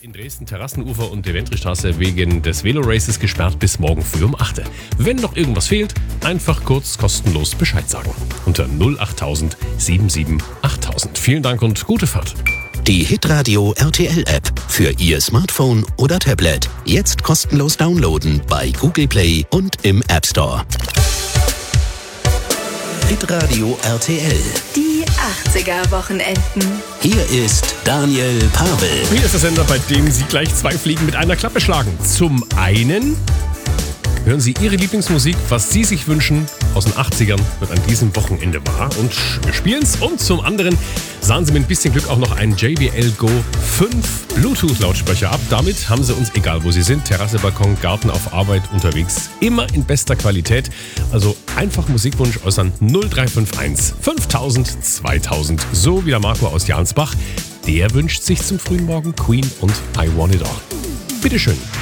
In Dresden Terrassenufer und Deventrystraße wegen des Velo-Races gesperrt bis morgen früh um 8. Wenn noch irgendwas fehlt, einfach kurz kostenlos Bescheid sagen. Unter 08000 77 8000. Vielen Dank und gute Fahrt. Die Hitradio RTL App für Ihr Smartphone oder Tablet. Jetzt kostenlos downloaden bei Google Play und im App Store. Hitradio RTL. Die 80er-Wochenenden. Hier ist Daniel Pavel. Hier ist der Sender, bei dem Sie gleich 2 Fliegen mit einer Klappe schlagen. Zum einen hören Sie Ihre Lieblingsmusik, was Sie sich wünschen, aus den 80ern, wird an diesem Wochenende wahr. Und wir spielen's. Und zum anderen sahen Sie mit ein bisschen Glück auch noch einen JBL Go 5 Bluetooth-Lautsprecher ab. Damit haben Sie uns, egal wo Sie sind, Terrasse, Balkon, Garten, auf Arbeit, unterwegs, immer in bester Qualität. Also einfach Musikwunsch äußern 0351 5000 2000. So wie der Marco aus Jansbach. Der wünscht sich zum frühen Morgen Queen und I Want It All. Bitteschön.